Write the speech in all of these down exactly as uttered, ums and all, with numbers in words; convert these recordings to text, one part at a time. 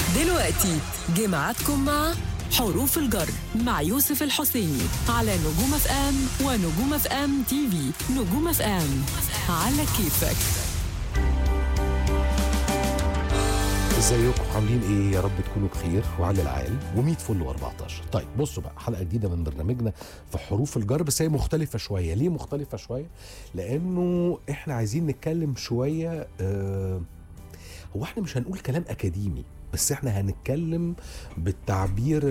دلوقتي جمعتكم مع حروف الجر مع يوسف الحسيني على نجوم اف ام ونجوم اف ام تي في. نجوم اف ام على كيفك. ازيكم عاملين ايه؟ يا رب تكونوا بخير وعلى العال ومية فل واربعتاشر. طيب بصوا بقى، حلقه جديده من برنامجنا في حروف الجر، بس هي مختلفه شويه. ليه مختلفه شويه؟ لانه احنا عايزين نتكلم شويه. آه هو احنا مش هنقول كلام اكاديمي، بس احنا هنتكلم بالتعبير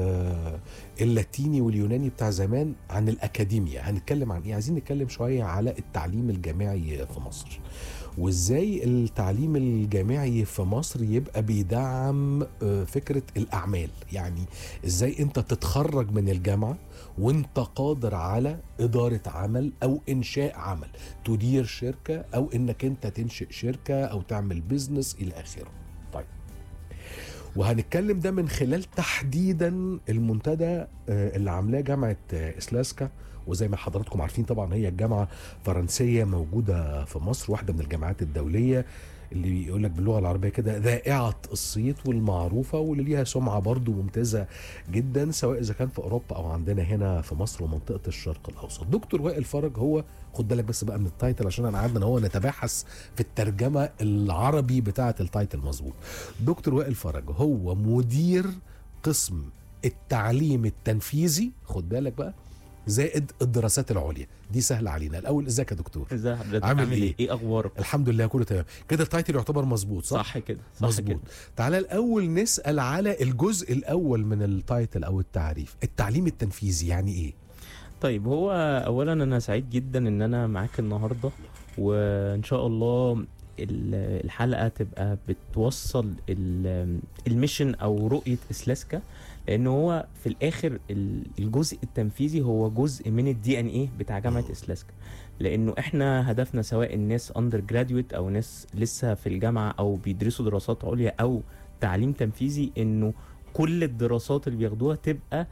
اللاتيني واليوناني بتاع زمان عن الاكاديميا. هنتكلم عن ايه؟ عايزين نتكلم شويه على التعليم الجامعي في مصر، وازاي التعليم الجامعي في مصر يبقى بيدعم فكرة الأعمال. يعني ازاي انت تتخرج من الجامعة وانت قادر على إدارة عمل أو إنشاء عمل، تدير شركة أو انك انت تنشئ شركة أو تعمل بيزنس إلى آخره. طيب، وهنتكلم ده من خلال تحديدا المنتدى اللي عاملاه جامعة إسلاسكا. وزي ما حضراتكم عارفين طبعا هي الجامعة فرنسية موجودة في مصر، واحدة من الجامعات الدولية اللي بيقول لك باللغة العربية كده ذائعة الصيت والمعروفة، واللي ليها سمعة برضو ممتازة جدا سواء إذا كان في أوروبا أو عندنا هنا في مصر ومنطقة الشرق الأوسط. دكتور وائل فرج، هو خد بالك بس بقى من التايتل عشان أنا قعدنا هو نتباحث في الترجمة العربي بتاعة التايتل مظبوط. دكتور وائل فرج هو مدير قسم التعليم التنفيذي، خد بالك بقى، زائد الدراسات العليا. دي سهله علينا. الاول ازيك يا دكتور؟ ازي حضرتك؟ عامل ايه؟ ايه اخبارك؟ الحمد لله كله تمام. كده التايتل يعتبر مظبوط صح؟ صح كده، صح مظبوط كده. تعالى الاول نسال على الجزء الاول من التايتل او التعريف. التعليم التنفيذي يعني ايه؟ طيب، هو اولا انا سعيد جدا ان انا معاك النهارده، وان شاء الله الحلقه تبقى بتوصل الميشن او رؤيه اسلاسكا، لان هو في الاخر الجزء التنفيذي هو جزء من الدي ان ايه بتاع جامعه اسلاسكا. لانه احنا هدفنا سواء الناس اندر جراديويت او ناس لسه في الجامعه او بيدرسوا دراسات عليا او تعليم تنفيذي، انه كل الدراسات اللي بياخدوها تبقى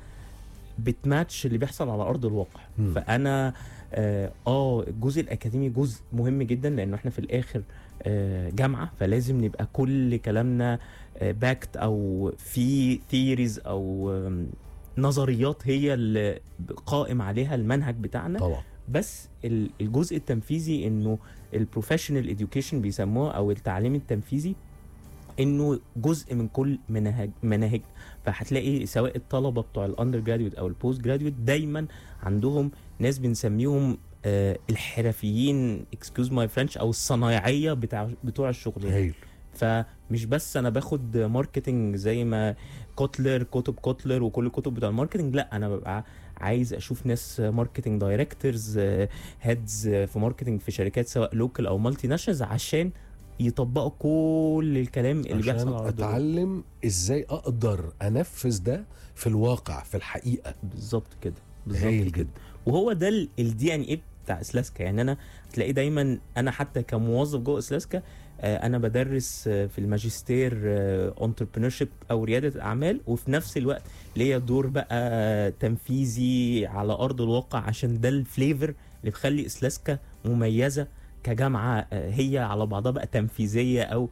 بتماتش اللي بيحصل على ارض الواقع. م. فانا اه, آه الجزء الاكاديمي جزء مهم جدا، لانه احنا في الاخر آه جامعه، فلازم نبقى كل كلامنا آه باكت او في ثيوريز او آه نظريات هي اللي قائم عليها المنهج بتاعنا طبعا. بس الجزء التنفيذي انه البروفيشنال اديوكيشن بيسموه او التعليم التنفيذي، انه جزء من كل مناهج مناهج فهتلاقي سواء الطلبه بتوع الاندر جراديويت او البوست جراديويت دايما عندهم ناس بنسميهم آه الحرفيين، اكسكيوز ماي فرنش، او الصنايعيه بتاع بتوع الشغل. هيل. فمش بس انا باخد ماركتنج زي ما كوتلر كتب كوتلر وكل الكتب بتاع الماركتنج، لا انا ببقى عايز اشوف ناس ماركتنج دايركتورز، هيدز في ماركتنج في شركات سواء لوكال او مالتي ناشونالز، عشان يطبقوا كل الكلام اللي بيحصل على الارض، اتعلم ازاي اقدر انفذ ده في الواقع في الحقيقه. بالظبط كده، بالظبط كده. وهو ده الدي ان ايه بتاع اسلاسكا. يعني انا تلاقي دايما انا حتى كموظف جوه اسلاسكا انا بدرس في الماجستير انتربرينورشيب او رياده اعمال، وفي نفس الوقت ليا دور بقى تنفيذي على ارض الواقع، عشان ده الفليفر اللي بيخلي اسلاسكا مميزه كجامعه هي على بعضها بقى تنفيذيه او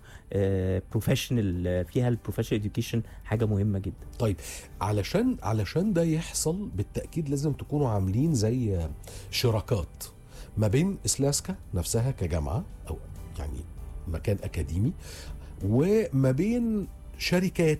بروفيشنال، فيها البروفيشنال اديوكيشن حاجه مهمه جدا. طيب، علشان علشان ده يحصل بالتاكيد لازم تكونوا عاملين زي شراكات ما بين اسلاسكا نفسها كجامعه او يعني مكان اكاديمي، وما بين شركات،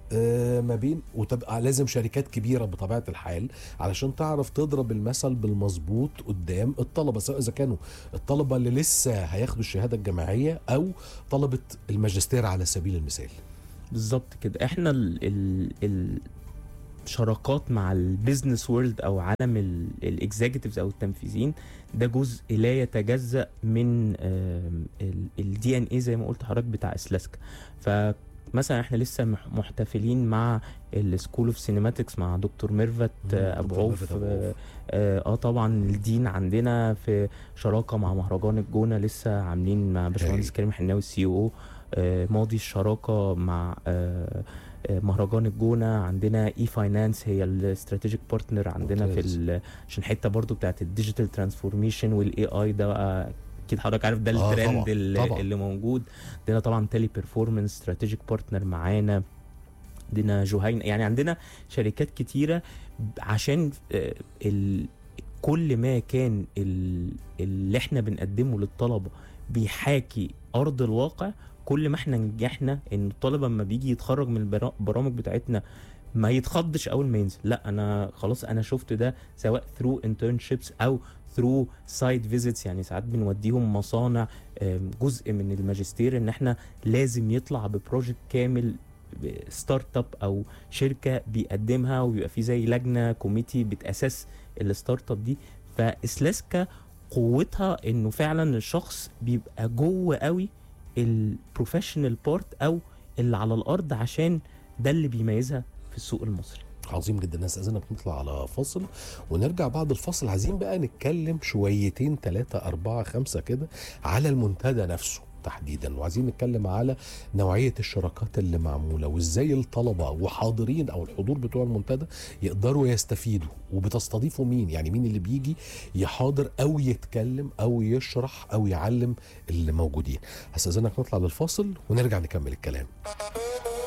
ما بين وتبقى لازم شركات كبيره بطبيعه الحال علشان تعرف تضرب المثل بالمظبوط قدام الطلبه، سواء اذا كانوا الطلبه اللي لسه هياخدوا الشهاده الجامعيه او طلبه الماجستير على سبيل المثال. بالظبط كده. احنا ال ال الشراكات مع البيزنس وورلد او عالم الاكزيكتيفز او التنفيذيين، ده جزء لا يتجزأ من الدي ان اي زي ما قلت حضرتك بتاع اسلاسكا. ف مثلا احنا لسه محتفلين مع السكول اوف سينماتكس مع دكتور ميرفت ابو عوف. اه, اه طبعا الدين عندنا في شراكه مع مهرجان الجونه، لسه عاملين مع باشمهندس كريم حناوي السي او اه ماضي الشراكه مع اه مهرجان الجونه. عندنا اي فاينانس هي الاستراتيجيك بارتنر عندنا في عشان حته برضو بتاعت الديجيتال ترانسفورميشن والاي اي ده بقى اكيد حضرتك عارف ده الترند آه طبعًا. اللي, طبعًا. اللي موجود. عندنا طبعا تيلي بيرفورمانس استراتيجيك بارتنر معانا. عندنا جهينة، يعني عندنا شركات كتيرة عشان آه، ال كل ما كان ال- اللي احنا بنقدمه للطلبة بيحاكي أرض الواقع، كل ما احنا نجحنا ان الطالب لما بيجي يتخرج من البرا- البرامج بتاعتنا ما يتخضش اول ما ينزل، لا انا خلاص انا شفت ده، سواء ثرو internships او ثرو سايد فيزيتس. يعني ساعات بنوديهم مصانع، آم، جزء من الماجستير ان احنا لازم يطلع ببروجكت كامل، ستارت اب او شركه بيقدمها، ويبقى في زي لجنه كوميتي بتاسس الستارت اب دي. فاسلاسكا قوتها انه فعلا الشخص بيبقى جوه قوي البروفيشنال بارت او اللي على الارض، عشان ده اللي بيميزها في السوق المصري. عظيم جدا. استاذنك نطلع على فاصل ونرجع بعد الفاصل. عايزين بقى نتكلم شويتين ثلاثة أربعة خمسة كده على المنتدى نفسه تحديدا، وعايزين نتكلم على نوعية الشراكات اللي معمولة، وازاي الطلبة وحاضرين او الحضور بتوع المنتدى يقدروا يستفيدوا، وبتستضيفوا مين، يعني مين اللي بيجي يحاضر او يتكلم او يشرح او يعلم اللي موجودين. هستأذنك نطلع للفاصل ونرجع نكمل الكلام.